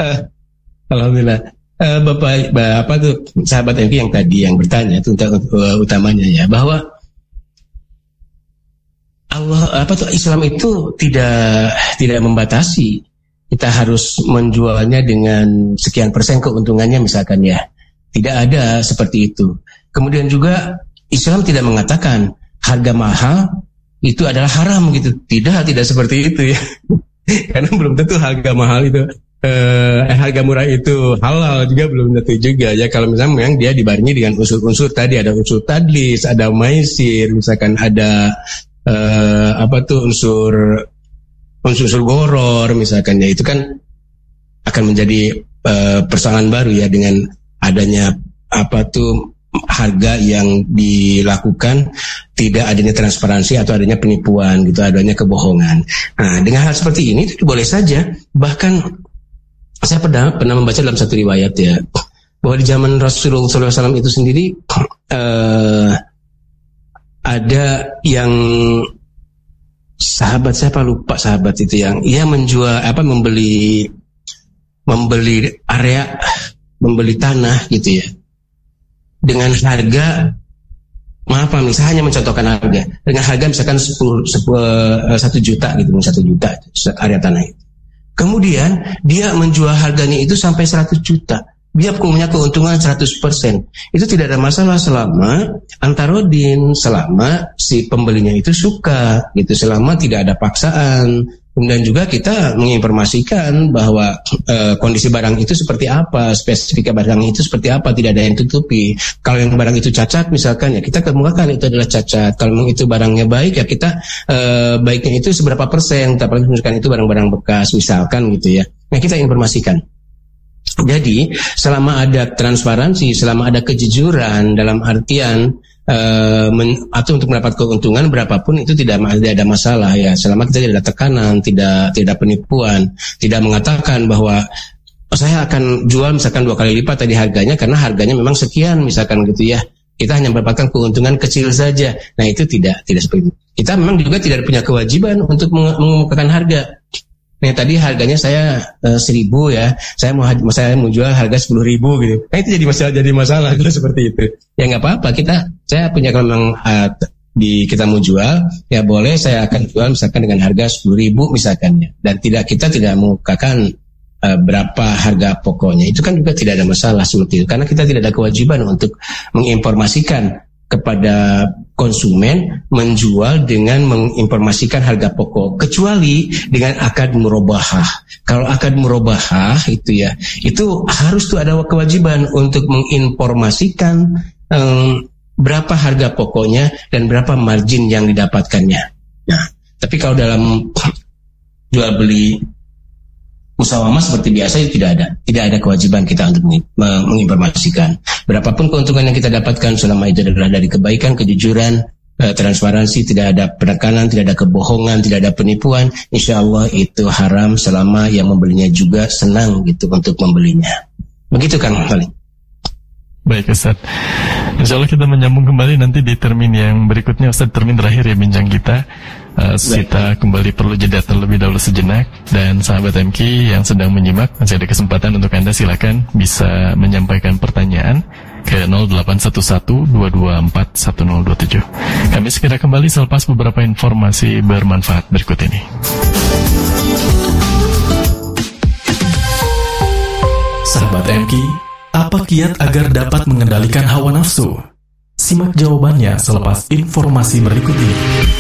Alhamdulillah. Bapak apa tuh sahabat MK yang tadi yang bertanya itu utamanya ya, bahwa Islam itu tidak membatasi kita harus menjualnya dengan sekian persen keuntungannya misalkan ya. Tidak ada seperti itu. Kemudian juga Islam tidak mengatakan harga mahal itu adalah haram gitu. Tidak seperti itu ya. Karena belum tentu harga mahal itu harga murah itu halal juga, belum tentu juga ya. Kalau misalnya memang dia dibarengi dengan unsur-unsur tadi, ada unsur tadlis, ada maisir, misalkan ada unsur goror misalkan ya, itu kan akan menjadi persoalan baru ya dengan adanya harga yang dilakukan tidak adanya transparansi atau adanya penipuan gitu, adanya kebohongan. Nah, dengan hal seperti ini itu boleh saja. Bahkan saya pernah membaca dalam satu riwayat ya, bahwa di zaman Rasulullah SAW itu sendiri ada yang sahabat, saya lupa sahabat itu yang ia menjual membeli tanah gitu ya, dengan harga, misalnya hanya mencontohkan harga, dengan harga misalkan 1 juta gitu, 1 juta area tanah itu. Kemudian dia menjual harganya itu sampai 100 juta. Dia punya keuntungan 100%. Itu tidak ada masalah selama antarodin, selama si pembelinya itu suka gitu, selama tidak ada paksaan. Kemudian juga kita menginformasikan bahwa kondisi barang itu seperti apa, spesifik barang itu seperti apa, tidak ada yang tutupi. Kalau yang barang itu cacat misalkan ya kita kemukakan itu adalah cacat. Kalau itu barangnya baik ya kita baiknya itu seberapa persen, apalagi misalkan itu barang-barang bekas misalkan gitu ya. Nah, kita informasikan. Jadi selama ada transparansi, selama ada kejujuran dalam artian atau untuk mendapat keuntungan berapapun itu tidak ada masalah ya, selama kita tidak ada tekanan, tidak penipuan, tidak mengatakan bahwa saya akan jual misalkan 2 kali lipat tadi harganya karena harganya memang sekian misalkan gitu ya, kita hanya mendapatkan keuntungan kecil saja. Nah, itu tidak seperti itu. Kita memang juga tidak punya kewajiban untuk mengumumkan harga. Nah, tadi harganya saya 1.000 ya, saya mau jual harga 10.000 gitu. Nah, itu jadi masalah kalau seperti itu. Ya nggak apa-apa, saya punya, kalau memang kita mau jual, ya boleh saya akan jual misalkan dengan harga 10.000 misalkan ya. Dan kita tidak mengukakan berapa harga pokoknya. Itu kan juga tidak ada masalah seperti itu, karena kita tidak ada kewajiban untuk menginformasikan kepada konsumen menjual dengan menginformasikan harga pokok, kecuali dengan akad murabahah. Kalau akad murabahah itu ya, itu harus tuh ada kewajiban untuk menginformasikan berapa harga pokoknya dan berapa margin yang didapatkannya. Nah, tapi kalau dalam jual beli musawamah seperti biasa itu tidak ada kewajiban kita untuk menginformasikan berapapun keuntungan yang kita dapatkan, selama itu adalah dari kebaikan, kejujuran, transparansi, tidak ada penekanan, tidak ada kebohongan, tidak ada penipuan. Insya Allah itu haram selama yang membelinya juga senang gitu untuk membelinya. Begitu kan paling. Baik Ustaz, insya Allah kita menyambung kembali nanti di termin yang berikutnya Ustaz, termin terakhir ya bincang kita. Kita kembali perlu jeda terlebih dahulu sejenak. Dan sahabat MK yang sedang menyimak, masih ada kesempatan untuk Anda, silakan bisa menyampaikan pertanyaan ke 0811-224-1027. Kami segera kembali selepas beberapa informasi bermanfaat berikut ini. Sahabat MK, apa kiat agar dapat mengendalikan hawa nafsu? Simak jawabannya selepas informasi berikut ini.